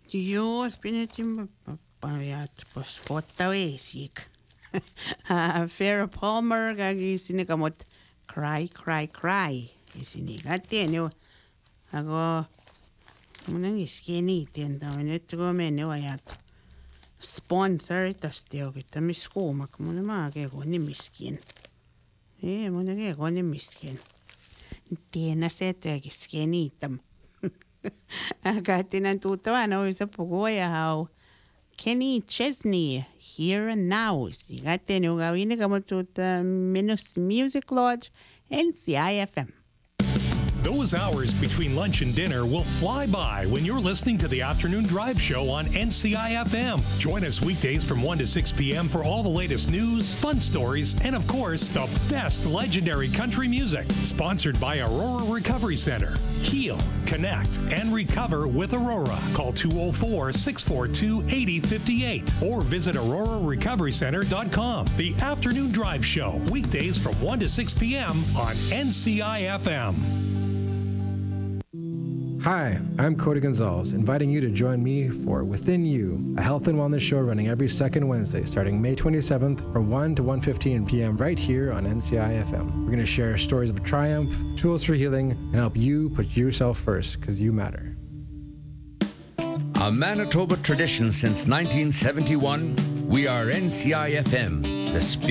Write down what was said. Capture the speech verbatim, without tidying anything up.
Joo, spinatin pajat poskotta veisik. Farrah Palmer gagi sinikamot cry cry cry. Isinigatin yo. Ako munang iskini tienda nyt ko meni ajat. Sponsor tastio kita miskuumak mun maa ke ko ni miskin. Eh mun ke ko ni miskin. Tiena se te iskini tam. Agatinan tuttavan oisa puhuja hau. Kenny Chesney, Here and Now. Sigatin yung gawin na gamot tuta Minus Music Lodge, N C I F M. Those hours between lunch and dinner will fly by when you're listening to the Afternoon Drive Show on N C I F M. Join us weekdays from one to six p.m. for all the latest news, fun stories, and of course, the best legendary country music. Sponsored by Aurora Recovery Center. Heal, connect, and recover with Aurora. Call two oh four, six four two, eight oh five eight or visit aurora recovery center dot com. The Afternoon Drive Show, weekdays from one to six p.m. on N C I F M. Hi, I'm Cody Gonzalez, inviting you to join me for Within You, a health and wellness show running every second Wednesday, starting May twenty-seventh from one to one fifteen p.m. right here on N C I F M. We're going to share stories of triumph, tools for healing, and help you put yourself first, because you matter. A Manitoba tradition since nineteen seventy-one, we are N C I F M, the